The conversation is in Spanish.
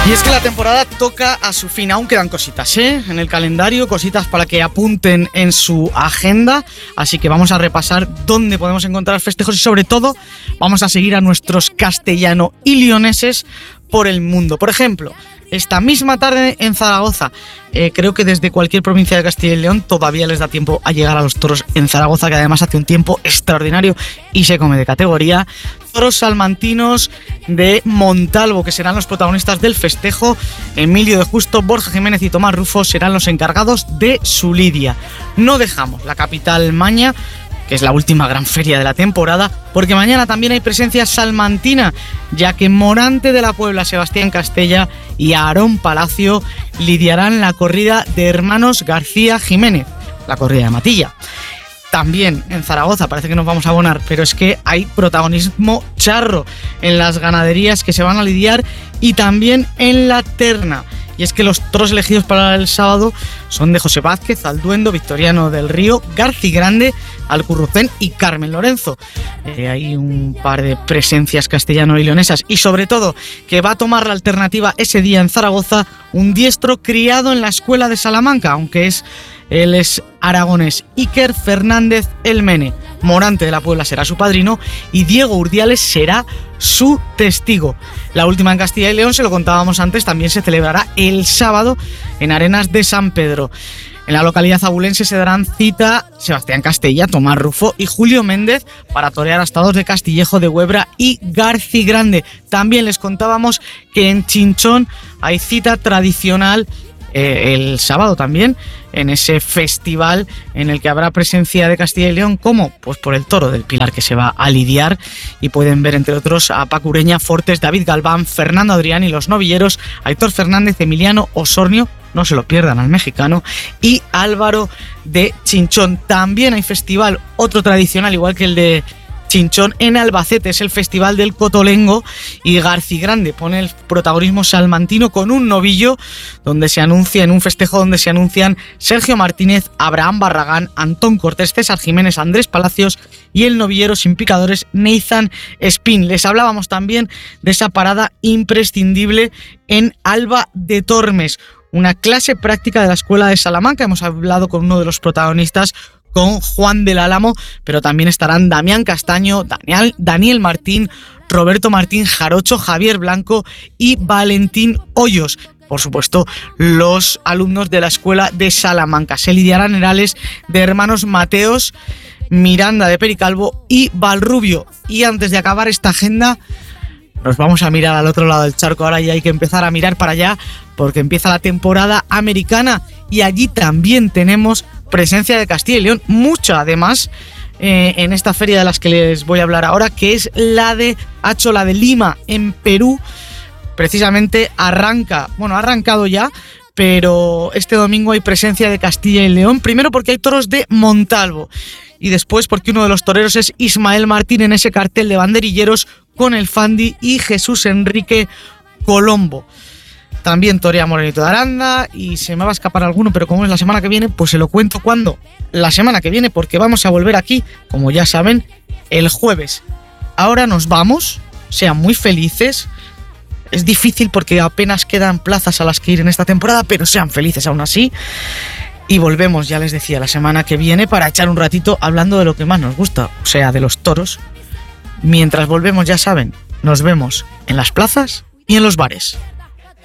Y es que la temporada toca a su fin, aún quedan cositas, en el calendario, cositas para que apunten en su agenda, así que vamos a repasar dónde podemos encontrar festejos y sobre todo vamos a seguir a nuestros castellano y leoneses por el mundo. Por ejemplo, esta misma tarde en Zaragoza, creo que desde cualquier provincia de Castilla y León todavía les da tiempo a llegar a los toros en Zaragoza, que además hace un tiempo extraordinario y se come de categoría. Toros salmantinos de Montalvo, que serán los protagonistas del festejo. Emilio de Justo, Borja Jiménez y Tomás Rufo serán los encargados de su lidia. No dejamos la capital Maña, que es la última gran feria de la temporada, porque mañana también hay presencia salmantina, ya que Morante de la Puebla, Sebastián Castella y Aarón Palacio lidiarán la corrida de hermanos García Jiménez, la corrida de Matilla. También en Zaragoza, parece que nos vamos a abonar, pero es que hay protagonismo charro en las ganaderías que se van a lidiar y también en la terna. Y es que los toros elegidos para el sábado son de José Vázquez, Alduendo, Victoriano del Río, Garci Grande, Alcurrucén y Carmen Lorenzo. Hay un par de presencias castellano y leonesas y sobre todo que va a tomar la alternativa ese día en Zaragoza un diestro criado en la escuela de Salamanca, aunque él es aragonés. Iker Fernández El Mene. Morante de la Puebla será su padrino y Diego Urdiales será su testigo. La última en Castilla y León, se lo contábamos antes, también se celebrará el sábado en Arenas de San Pedro. En la localidad abulense se darán cita Sebastián Castella, Tomás Rufo y Julio Méndez para torear astados de Castillejo de Huebra y Garci Grande. También les contábamos que en Chinchón hay cita tradicional el sábado también, en ese festival en el que habrá presencia de Castilla y León. ¿Cómo? Pues por el toro del Pilar que se va a lidiar, y pueden ver entre otros a Paco Ureña, Fortes, David Galván, Fernando Adrián y los novilleros, Aitor Fernández, Emiliano Osornio, no se lo pierdan al mexicano, y Álvaro de Chinchón. También hay festival, otro tradicional igual que el de Chinchón, en Albacete, es el Festival del Cotolengo, y Garci Grande pone el protagonismo salmantino con un novillo donde se anuncia, en un festejo donde se anuncian Sergio Martínez, Abraham Barragán, Antón Cortés, César Jiménez, Andrés Palacios y el novillero sin picadores Nathan Spin. Les hablábamos también de esa parada imprescindible en Alba de Tormes, una clase práctica de la Escuela de Salamanca. Hemos hablado con uno de los protagonistas, con Juan del Álamo, pero también estarán Damián Castaño, Daniel Martín, Roberto Martín Jarocho, Javier Blanco y Valentín Hoyos. Por supuesto, los alumnos de la Escuela de Salamanca. Se lidiarán herales de hermanos Mateos, Miranda de Pericalvo y Valrubio. Y antes de acabar esta agenda, nos vamos a mirar al otro lado del charco. Ahora ya hay que empezar a mirar para allá, porque empieza la temporada americana y allí también tenemos presencia de Castilla y León, mucha además, en esta feria de las que les voy a hablar ahora, que es la de Lima, en Perú. Precisamente ha arrancado ya, pero este domingo hay presencia de Castilla y León, primero porque hay toros de Montalvo y después porque uno de los toreros es Ismael Martín en ese cartel de banderilleros con el Fandi y Jesús Enrique Colombo. También torea Morenito de Aranda y se me va a escapar alguno, pero como es la semana que viene, pues se lo cuento cuándo. La semana que viene, porque vamos a volver aquí, como ya saben, el jueves. Ahora nos vamos, sean muy felices. Es difícil porque apenas quedan plazas a las que ir en esta temporada, pero sean felices aún así. Y volvemos, ya les decía, la semana que viene para echar un ratito hablando de lo que más nos gusta, o sea, de los toros. Mientras volvemos, ya saben, nos vemos en las plazas y en los bares.